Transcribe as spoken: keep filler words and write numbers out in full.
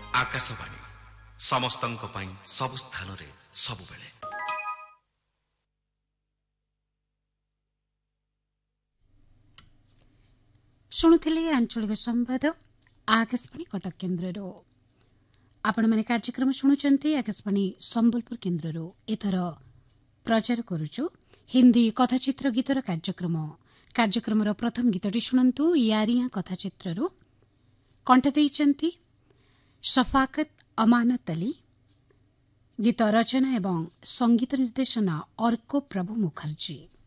आकाशवाणी समस्तंक पई सब स्थान रे सब बेले। शुणुथिले आंचलिक संवाद आकाशवाणी कटक केन्द्र। आपण माने कार्यक्रम शुणुचंती आकाशवाणी संबलपुर केन्द्र। एथर प्रचार करूछु हिंदी कथाचित्र गीतर कार्यक्रम। कार्यक्रम प्रथम गीतटी शुणंतु यारिया कथाचित्रु कंठ देइचंती शफाकत अमानत अली। गीत रचना एवं संगीत निर्देशना अर्को प्रभु मुखर्जी।